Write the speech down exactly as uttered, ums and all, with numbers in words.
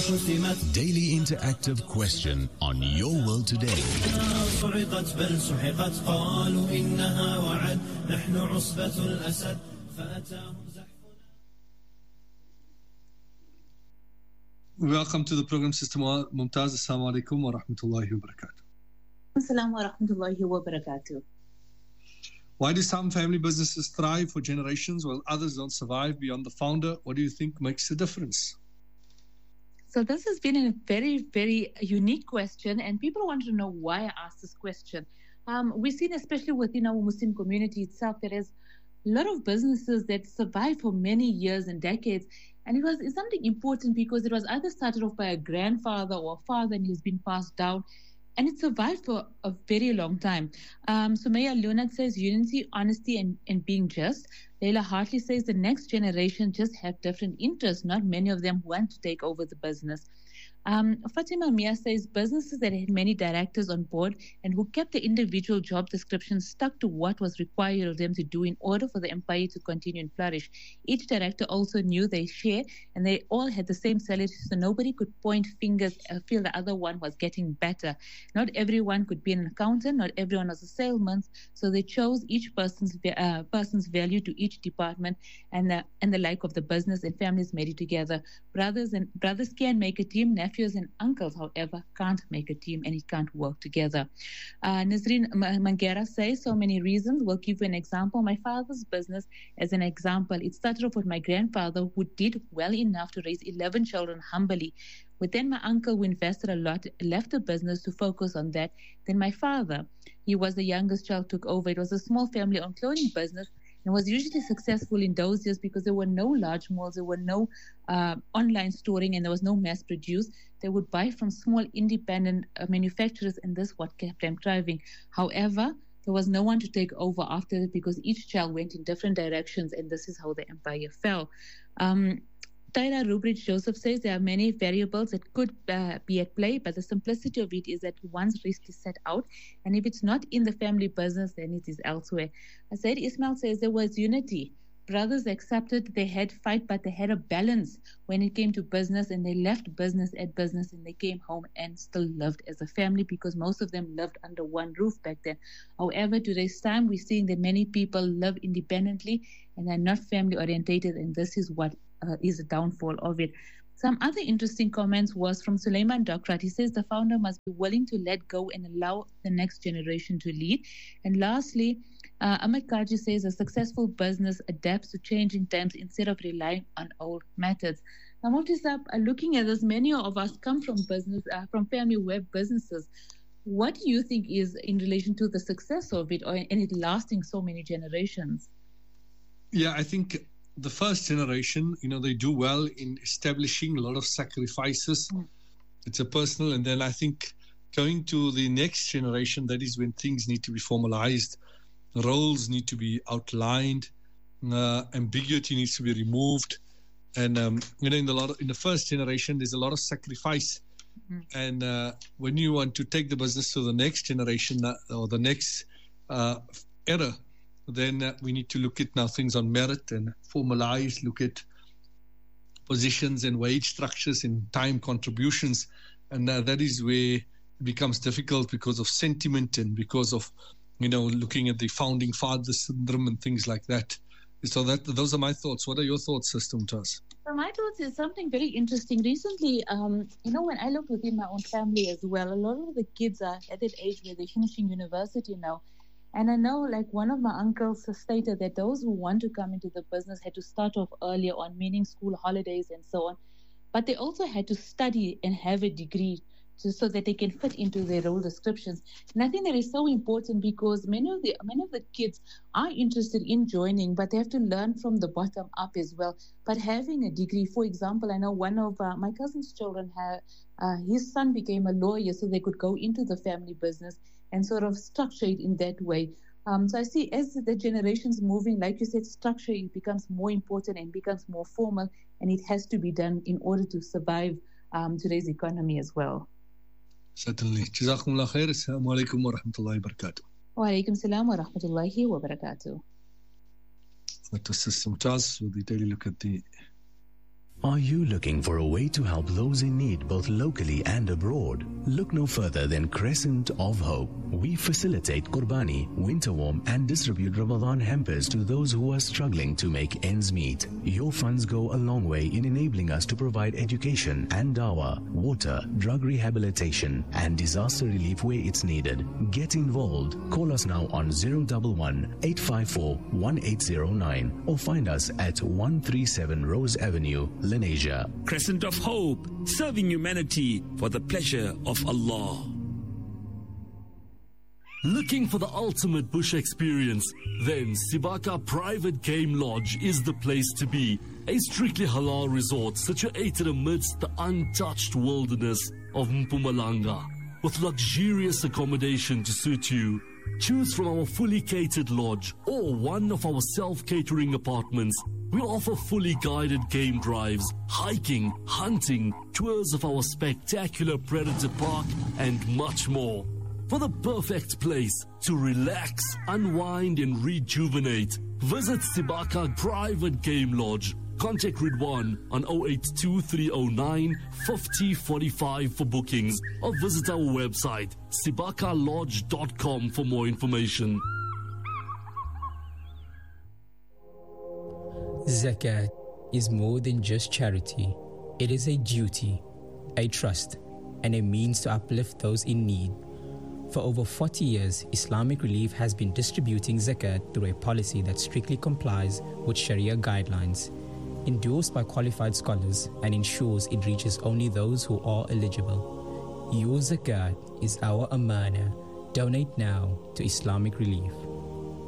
Daily interactive question on Your World Today. Welcome to the program, Sister Mumtaz. Assalamu alaikum wa rahmatullahi wa barakatuh. Assalamu wa rahmatullahi wa barakatuh. Why do some family businesses thrive for generations while others don't survive beyond the founder? What do you think makes the difference? So this has been a very, very unique question, and people want to know why I asked this question. Um, we've seen, especially within our Muslim community itself, there is a lot of businesses that survive for many years and decades. And it was it's something important because it was either started off by a grandfather or a father and it's been passed down. And it survived for a very long time. Um, Sumaya Leonard says unity, honesty, and, and being just. Leila Hartley says the next generation just have different interests. Not many of them want to take over the business. Um, Fatima Mia says businesses that had many directors on board and who kept the individual job descriptions stuck to what was required of them to do in order for the empire to continue and flourish. Each director also knew their share and they all had the same salary, so nobody could point fingers and feel the other one was getting better. Not everyone could be an accountant, not everyone was a salesman, so they chose each person's uh, person's value to each department and the, and the like of the business, and families made it together. Brothers and brothers can make a team. Nephews and uncles, however, can't make a team and it can't work together. Uh, Nazreen Mangera says, so many reasons. We'll give you an example. My father's business as an example. It started off with my grandfather, who did well enough to raise eleven children humbly. With then my uncle, who invested a lot, left the business to focus on that. Then my father, he was the youngest child, took over. It was a small family-owned clothing business. And was usually successful in those years because there were no large malls, there were no uh, online storing, and there was no mass produced. They would buy from small independent uh, manufacturers, and this is what kept them thriving. However, there was no one to take over after it because each child went in different directions, and this is how the empire fell. Um, Tyra Rubridge Joseph says there are many variables that could uh, be at play, but the simplicity of it is that one's risk is set out, and if it's not in the family business, then it is elsewhere. Said Ismail says there was unity. Brothers accepted they had fight, but they had a balance when it came to business, and they left business at business, and they came home and still lived as a family because most of them lived under one roof back then. However, today's time, we're seeing that many people live independently and are not family orientated, and this is what Uh, is a downfall of it. Some other interesting comments was from Suleiman Dokrat. He says the founder must be willing to let go and allow the next generation to lead. And lastly, uh, Ahmed Kaji says a successful business adapts to changing times instead of relying on old methods. Now, Muftisab, uh, looking at this, many of us come from business, uh, from family-web businesses. What do you think is in relation to the success of it, or and it lasting so many generations? Yeah, I think the first generation, you know, they do well in establishing a lot of sacrifices. Mm. It's a personal, and then I think going to the next generation, that is when things need to be formalized, roles need to be outlined, uh, ambiguity needs to be removed, and um, you know, in the lot of, in the first generation, there's a lot of sacrifice, mm. and uh, when you want to take the business to the next generation uh, or the next uh, era, then uh, we need to look at now things on merit and formalize, look at positions and wage structures and time contributions. And uh, that is where it becomes difficult because of sentiment and because of, you know, looking at the founding father syndrome and things like that. So that those are my thoughts. What are your thoughts, Sister Mumtaz? So my thoughts is something very interesting. Recently, um, you know, when I look within my own family as well, a lot of the kids are at that age where they're finishing university now. And I know, like, one of my uncles stated that those who want to come into the business had to start off earlier on, meaning school holidays and so on. But they also had to study and have a degree to, so that they can fit into their role descriptions. And I think that is so important because many of the many of the kids are interested in joining, but they have to learn from the bottom up as well. But having a degree, for example, I know one of uh, my cousin's children, had, uh, his son became a lawyer so they could go into the family business and sort of structure it in that way. Um, so I see as the generations moving, like you said, structure, it becomes more important and becomes more formal, and it has to be done in order to survive um, today's economy as well. Certainly. Jazakumullah khair. Assalamu alaikum wa rahmatullahi wa barakatuh. Wa alaikum salam wa rahmatullahi wa barakatuh. That was Sister Mumtaz with the daily look at the Are you looking for a way to help those in need both locally and abroad? Look no further than Crescent of Hope. We facilitate Qurbani, winter warm and distribute Ramadan hampers to those who are struggling to make ends meet. Your funds go a long way in enabling us to provide education and dawah, water, drug rehabilitation and disaster relief where it's needed. Get involved. Call us now on zero one one, eight five four, one eight zero nine or find us at one thirty-seven Rose Avenue, Lenasia. Crescent of Hope, serving humanity for the pleasure of Allah. Looking for the ultimate bush experience? Then Sibaka Private Game Lodge is the place to be. A strictly halal resort situated amidst the untouched wilderness of Mpumalanga, with luxurious accommodation to suit you. Choose from our fully catered lodge or one of our self-catering apartments. We offer fully guided game drives, hiking, hunting, tours of our spectacular Predator Park and much more. For the perfect place to relax, unwind and rejuvenate, visit Sibaka Private Game Lodge. Contact Ridwan on zero eight two three zero nine, five zero four five for bookings or visit our website sibaka lodge dot com for more information. Zakat is more than just charity. It is a duty, a trust, and a means to uplift those in need. For over forty years, Islamic Relief has been distributing zakat through a policy that strictly complies with Sharia guidelines, endorsed by qualified scholars, and ensures it reaches only those who are eligible. Your zakat is our amana. Donate now to Islamic Relief.